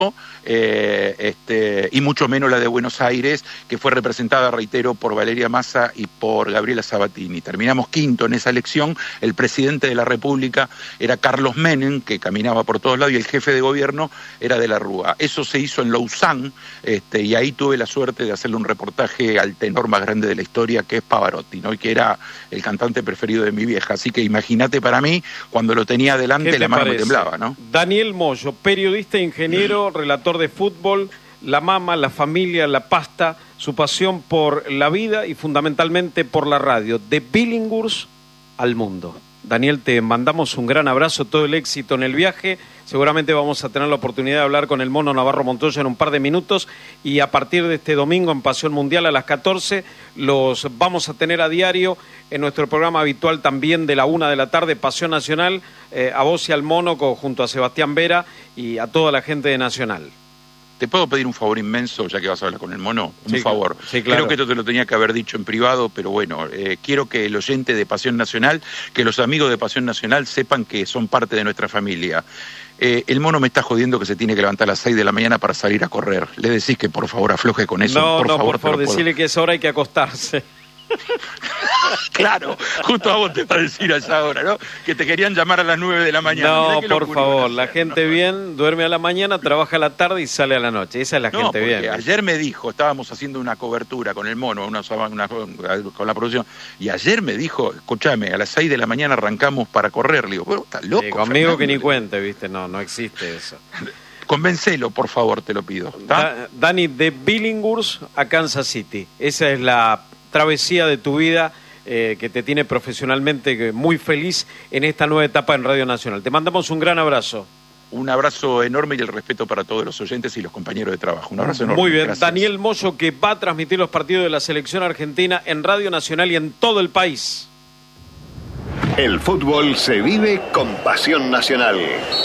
y mucho menos la de Buenos Aires, que fue representada, reitero, por Valeria Massa y por Gabriela Sabatini. Terminamos quinto en esa elección. El presidente de la República era Carlos Menem, que caminaba por todos lados, y el jefe de gobierno era de la Rúa. Eso se hizo en Lausanne, y ahí tuve la suerte de hacerle un reportaje al tenor más grande de la historia, que es Pavarotti, ¿no? Y que era el cantante preferido de mi vieja. Así que imagínate, para mí, cuando lo tenía delante, la mano me temblaba, ¿no? Daniel Moyo, periodista, ingeniero, relator de fútbol, la mama, la familia, la pasta, su pasión por la vida y fundamentalmente por la radio, de Billinghurst al mundo. Daniel, te mandamos un gran abrazo, todo el éxito en el viaje. Seguramente vamos a tener la oportunidad de hablar con el Mono Navarro Montoya en un par de minutos, y a partir de este domingo en Pasión Mundial a las 14 los vamos a tener a diario en nuestro programa habitual también de la 1 de la tarde, Pasión Nacional, a vos y al Mono junto a Sebastián Vera y a toda la gente de Nacional. ¿Te puedo pedir un favor inmenso, ya que vas a hablar con el Mono? Un sí, favor. Sí, claro. Creo que esto te lo tenía que haber dicho en privado, pero bueno, quiero que el oyente de Pasión Nacional, que los amigos de Pasión Nacional sepan que son parte de nuestra familia. El Mono me está jodiendo que se tiene que levantar a las 6 de la mañana para salir a correr. Le decís que por favor afloje con eso. Por favor, decirle que a esa hora hay que acostarse. Claro, justo a vos te va a decir a esa hora, ¿no? Que te querían llamar a las 9 de la mañana. No, por favor, la gente bien duerme a la mañana, trabaja a la tarde y sale a la noche. Esa es la gente bien. Ayer me dijo, estábamos haciendo una cobertura con el Mono, con la producción, y ayer me dijo, escúchame, a las 6 de la mañana arrancamos para correr. Le digo, bueno, estás loco. Sí, conmigo Fernando, que ni cuente, ¿viste? No existe eso. Convéncelo, por favor, te lo pido. Dani, de Billinghurst a Kansas City. Esa es la travesía de tu vida que te tiene profesionalmente muy feliz en esta nueva etapa en Radio Nacional. Te mandamos un gran abrazo. Un abrazo enorme y el respeto para todos los oyentes y los compañeros de trabajo. Un abrazo enorme. Muy bien, gracias. Daniel Moyo, que va a transmitir los partidos de la selección argentina en Radio Nacional y en todo el país. El fútbol se vive con Pasión Nacional.